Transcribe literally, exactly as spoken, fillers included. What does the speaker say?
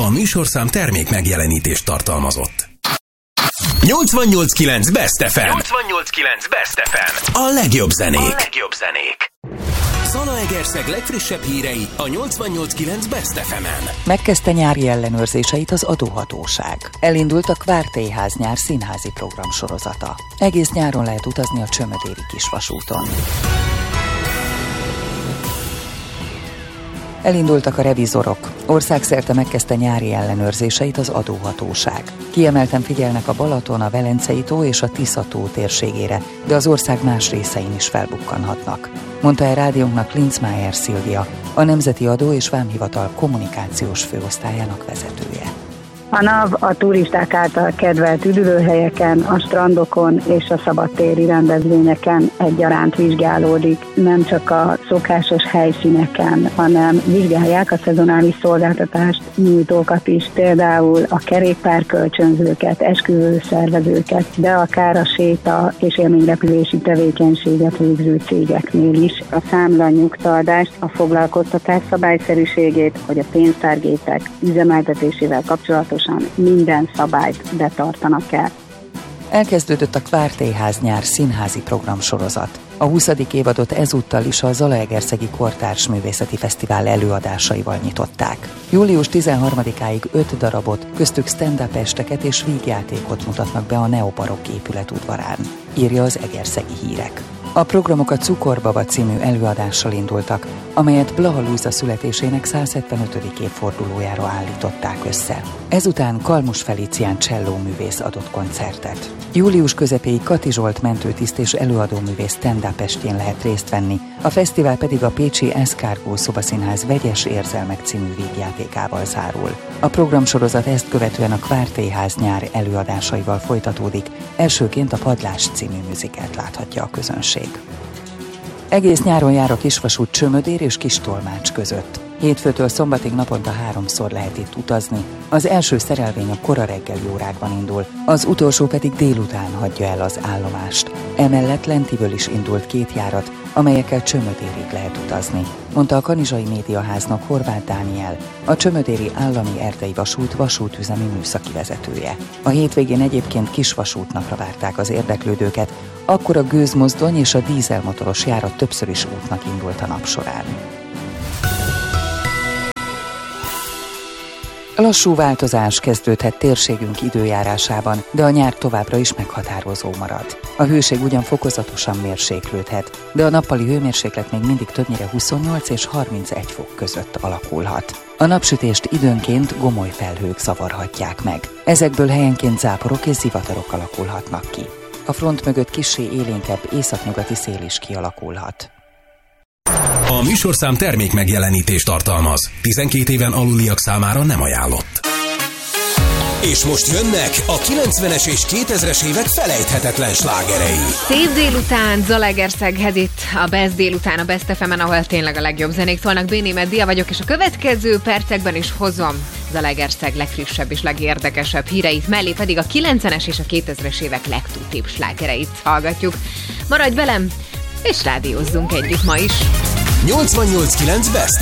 A műsorszám termék megjelenítést tartalmazott. nyolcvannyolc kilenc Best ef em. nyolcvannyolc kilenc Best ef em. A legjobb zenék. A legjobb zenék. Zalaegerszeg legfrissebb hírei a nyolcvannyolc kilenc Best ef emen. Megkezdte nyári ellenőrzéseit az adóhatóság. Elindult a Kvártélyház nyár színházi programsorozata. Egész nyáron lehet utazni a Csömödéri kisvasúton. Elindultak a revizorok. Országszerte megkezdte nyári ellenőrzéseit az adóhatóság. Kiemelten figyelnek a Balaton, a Velencei tó és a Tisza tó térségére, de az ország más részein is felbukkanhatnak, mondta el rádiónknak Linzmeier Szilvia, a Nemzeti Adó és Vámhivatal kommunikációs főosztályának vezetője. A NAV a turisták által kedvelt üdülőhelyeken, a strandokon és a szabadtéri rendezvényeken egyaránt vizsgálódik. Nem csak a szokásos helyszíneken, hanem vizsgálják a szezonális szolgáltatást nyújtókat is, például a kerékpárkölcsönzőket, esküvőszervezőket, de akár a séta és élményrepülési tevékenységet végző cégeknél is. A számla nyugtaadást, a foglalkoztatás szabályszerűségét, hogy a pénztárgépek üzemeltetésével kapcsolatos minden szabályt betartanak el. Elkezdődött a Kvártélyház nyár színházi programsorozat. A huszadik évadot ezúttal is a Zalaegerszegi Kortárs Művészeti Fesztivál előadásaival nyitották. július tizenharmadikáig öt darabot, köztük stand-up esteket és vígjátékot mutatnak be a neobarokk épület udvarán, írja az Egerszegi Hírek. A programok a Cukorbaba című előadással indultak, amelyet Blaha Lujza születésének száz hetvenötödik évfordulójára állították össze. Ezután Kalmus Felicián csellóművész adott koncertet. Július közepéig Kati Zsolt mentőtiszt és előadóművész stand-up estjén lehet részt venni, a fesztivál pedig a pécsi Eszkárgó Szobaszínház Vegyes érzelmek című vígjátékával zárul. A programsorozat ezt követően a Kvártélyház nyár előadásaival folytatódik, elsőként a Padlás című műzikelt láthatja a közönség. Egész nyáron jár a kisvasút Csömödér és Kistolmács között. Hétfőtől szombatig naponta háromszor lehet itt utazni. Az első szerelvény a kora reggeli órákban indul, az utolsó pedig délután hagyja el az állomást. Emellett lentiből is indult két járat, amelyekkel Csömödérig lehet utazni, mondta a Kanizsai Médiaháznak Horváth Dániel, a Csömödéri Állami Erdei Vasút vasútüzemi műszaki vezetője. A hétvégén egyébként kisvasútnapra várták az érdeklődőket, akkor a gőzmozdony és a dízelmotoros járat többször is útnak indult a nap során. Lassú változás kezdődhet térségünk időjárásában, de a nyár továbbra is meghatározó marad. A hőség ugyan fokozatosan mérséklődhet, de a nappali hőmérséklet még mindig többnyire huszonnyolc és harmincegy fok között alakulhat. A napsütést időnként gomoly felhők zavarhatják meg. Ezekből helyenként záporok és zivatarok alakulhatnak ki. A front mögött kissé élénkebb északnyugati szél is kialakulhat. A műsorszám termék megjelenítést tartalmaz. tizenkét éven aluliak számára nem ajánlott. És most jönnek a kilencvenes és kétezres évek felejthetetlen slágerei. Szép délután, Zalaegerszeghez itt a Best délután, a Best ef emen, ahol tényleg a legjobb zenék szólnak. Bénémet Dia vagyok, és a következő percekben is hozom Zalaegerszeg legfrissebb és legérdekesebb híreit, mellé pedig a kilencvenes és a kétezres évek legtutibb slágereit hallgatjuk. Maradj velem, és rádiózzunk együtt ma is. nyolcvannyolc kilenc Best